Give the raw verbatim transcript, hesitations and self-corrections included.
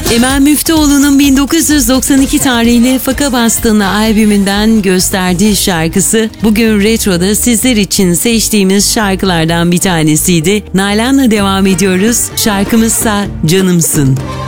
Emel Müftüoğlu'nun bin dokuz yüz doksan iki tarihli Faka Bastığında albümünden gösterdiği şarkısı bugün Retro'da sizler için seçtiğimiz şarkılardan bir tanesiydi. Nalan'la devam ediyoruz. Şarkımızsa Canımsın.